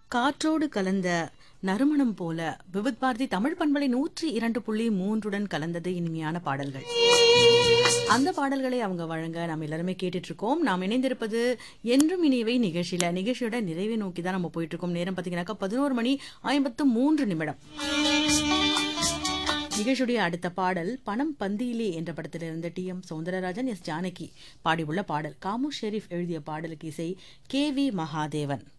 காற்றோடு கலந்த நறுமணம் போல விவித் பாரதி தமிழ் பண்பலை 102.3 கலந்தது இனிமையான பாடல்கள். அந்த பாடல்களை அவங்க வழங்க நாம் எல்லாருமே கேட்டுட்டு இருக்கோம். நாம் இணைந்திருப்பது என்றும் இனியவை நிகழ்ச்சியோட நிறைவை நோக்கி தான் நம்ம போயிட்டு இருக்கோம். நேரம் பார்த்தீங்கன்னாக்கா 11:53. நிகழ்ச்சியுடைய அடுத்த பாடல் பணம் பந்தியிலே என்ற படத்திலிருந்து டி.எம். சௌந்தரராஜன், எஸ். ஜானகி பாடியுள்ள பாடல். காமு ஷெரீப் எழுதிய பாடலுக்கு இசை கே.வி. மகாதேவன்.